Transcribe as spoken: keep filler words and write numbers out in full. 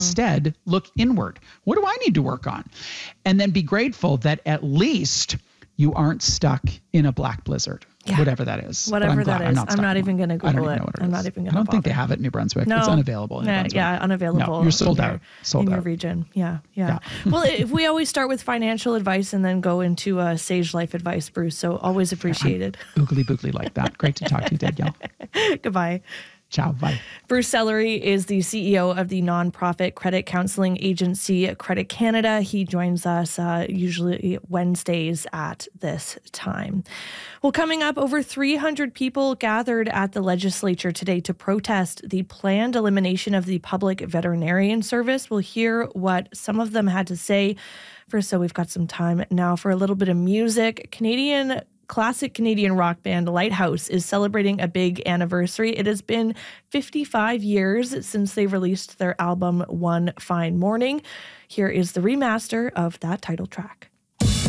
Instead, look inward. What do I need to work on? And then be grateful that at least you aren't stuck in a black blizzard, yeah. whatever that is. Whatever that is. I'm not, I'm not even going to Google I don't even it. know what it I'm is. not even going to I don't bother. think they have it in New Brunswick. No. It's unavailable in New yeah, Brunswick. yeah, unavailable. No, you're sold in out. Your, sold in out. your region. Yeah, yeah. yeah. Well, if we always start with financial advice and then go into uh, sage life advice, Bruce. So always appreciated. I'm oogly boogly like that. Great to talk to you, Danielle. Goodbye. Ciao. Bye. Bruce Sellery is the C E O of the nonprofit credit counseling agency Credit Canada. He joins us uh, usually Wednesdays at this time. Well, coming up, over three hundred people gathered at the legislature today to protest the planned elimination of the public veterinarian service. We'll hear what some of them had to say. First, so we've got some time now for a little bit of music. Canadian Classic Canadian rock band Lighthouse is celebrating a big anniversary. It has been fifty-five years since they released their album One Fine Morning. Here is the remaster of that title track.